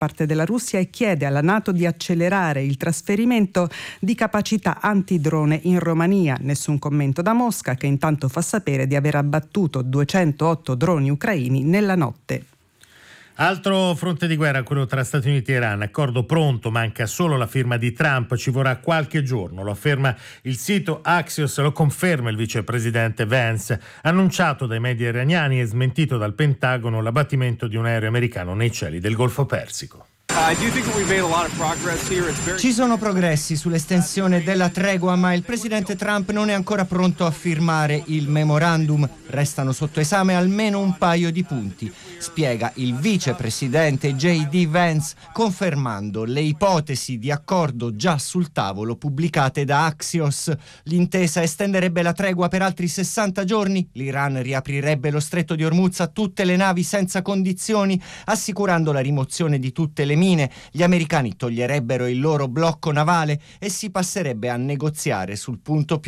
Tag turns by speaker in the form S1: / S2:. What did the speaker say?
S1: parte della Russia e chiede alla NATO di accelerare il trasferimento di capacità antidrone in Romania. Nessun commento da Mosca, che intanto fa sapere di aver abbattuto 208 droni ucraini nella notte.
S2: Altro fronte di guerra, quello tra Stati Uniti e Iran. Accordo pronto, manca solo la firma di Trump, ci vorrà qualche giorno. Lo afferma il sito Axios, lo conferma il vicepresidente Vance. Annunciato dai media iraniani e smentito dal Pentagono l'abbattimento di un aereo americano nei cieli del Golfo Persico.
S3: Ci sono progressi sull'estensione della tregua, ma il presidente Trump non è ancora pronto a firmare il memorandum. Restano sotto esame almeno un paio di punti, spiega il vicepresidente J.D. Vance, confermando le ipotesi di accordo già sul tavolo pubblicate da Axios. L'intesa estenderebbe la tregua per altri 60 giorni, l'Iran riaprirebbe lo stretto di Hormuz a tutte le navi senza condizioni, assicurando la rimozione di tutte le mine, gli americani toglierebbero il loro blocco navale e si passerebbe a negoziare sul punto più